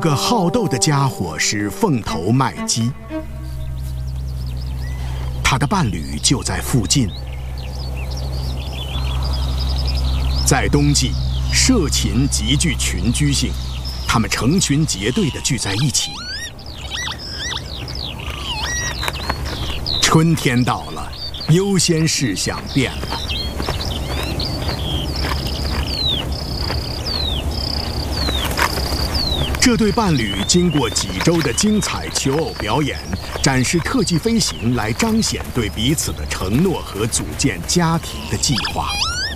个好斗的家伙是凤头麦鸡，他的伴侣就在附近。在冬季，社禽极具群居性，它们成群结队地聚在一起。春天到了，优先事项变了。这对伴侣经过几周的精彩求偶表演，展示特技飞行，来彰显对彼此的承诺和组建家庭的计划。